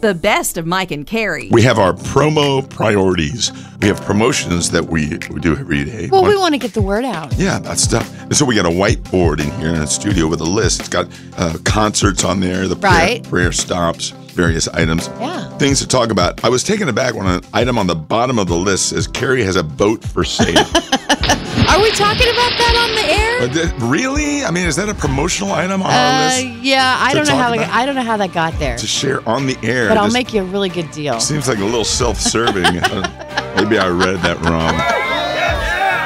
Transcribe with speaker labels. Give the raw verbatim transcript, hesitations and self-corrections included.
Speaker 1: The best of Mike and Carrie.
Speaker 2: We have our promo priorities. We have promotions that we, we do every day.
Speaker 3: Well,
Speaker 2: One,
Speaker 3: we want to get the word out.
Speaker 2: Yeah, that stuff. And so we got a whiteboard in here in the studio with a list. It's got uh, concerts on there, the
Speaker 3: Right.
Speaker 2: prayer, prayer stops, various items.
Speaker 3: Yeah.
Speaker 2: Things to talk about. I was taken aback when an item on the bottom of the list says Carrie has a boat for sale.
Speaker 3: Are we talking about that on the air?
Speaker 2: Uh, th- really? I mean, is that a promotional item on our
Speaker 3: Uh,
Speaker 2: list
Speaker 3: yeah, I
Speaker 2: to
Speaker 3: don't know
Speaker 2: talk
Speaker 3: how
Speaker 2: about?
Speaker 3: I don't know how that got there,
Speaker 2: to share on the air?
Speaker 3: but I'll
Speaker 2: Just
Speaker 3: make you a really good deal.
Speaker 2: seems like a little self-serving. Uh, Maybe I read that wrong.